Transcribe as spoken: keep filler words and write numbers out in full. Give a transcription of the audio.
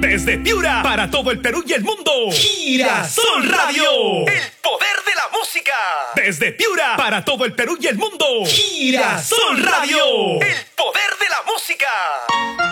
Desde Piura, para todo el Perú y el mundo. Girasol Radio. El poder de la música. Desde Piura, para todo el Perú y el mundo. Girasol Radio. El poder de la música.